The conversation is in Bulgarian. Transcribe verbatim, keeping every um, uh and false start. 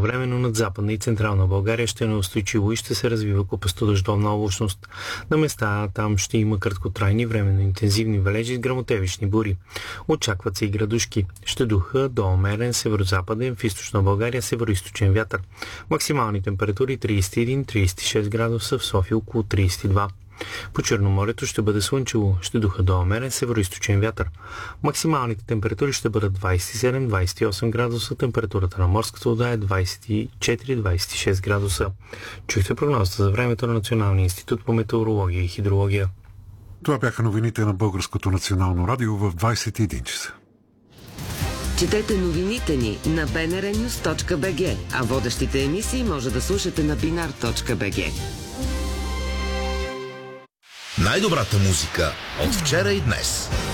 Едновременно над Западна и Централна България ще е неустойчиво и ще се развива купестодъждовна облачност. На места там ще има краткотрайни временно интензивни валежи с гръмотевични бури. Очакват се и градушки. Ще духа до умерен северозападен, в източна България североизточен вятър. Максимални температури трийсет и един до трийсет и шест градуса, в София около трийсет и два. По Черноморието ще бъде слънчево, ще духа до умерен североизточен вятър. Максималните температури ще бъдат двийсет и седем до двийсет и осем градуса, температурата на морската вода е двийсет и четири до двийсет и шест градуса. Чухте прогнозата за времето на Националния институт по метеорология и хидрология. Това бяха новините на Българското национално радио в двийсет и един часа. Четете новините ни на би ен ар нюс точка би джи, а водещите емисии може да слушате на бинар точка би джи. Най-добрата музика от вчера и днес.